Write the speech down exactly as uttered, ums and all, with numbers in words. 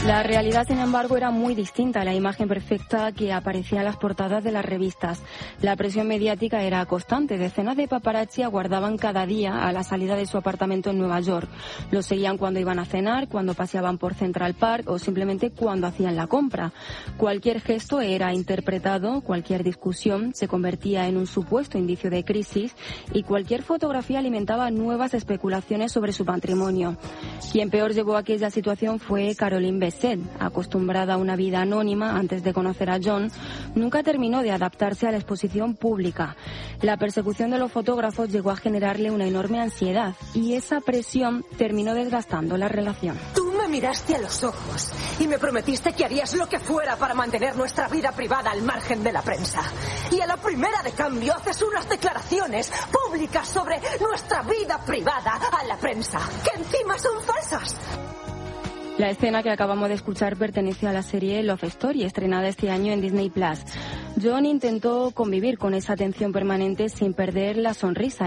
La realidad, sin embargo, era muy distinta a la imagen perfecta que aparecía en las portadas de las revistas. La presión mediática era constante. Decenas de paparazzi aguardaban cada día a la salida de su apartamento en Nueva York. Los seguían cuando iban a cenar, cuando paseaban por Central Park o simplemente cuando hacían la compra. Cualquier gesto era interpretado, cualquier discusión se convertía en un supuesto indicio de crisis y cualquier fotografía alimentaba nuevas especulaciones sobre su patrimonio. Quien peor llevó aquella situación fue Caroline Bessette. Acostumbrada a una vida anónima antes de conocer a John, nunca terminó de adaptarse a la exposición pública. La persecución de los fotógrafos llegó a generarle una enorme ansiedad y esa presión terminó desgastando la relación. Tú me miraste a los ojos y me prometiste que harías lo que fuera para mantener nuestra vida privada al margen de la prensa. Y a la primera de cambio haces unas declaraciones públicas sobre nuestra vida privada a la prensa, que encima son falsas. La escena que acabamos de escuchar pertenece a la serie Love Story, estrenada este año en Disney Plus. John intentó convivir con esa tensión permanente sin perder la sonrisa.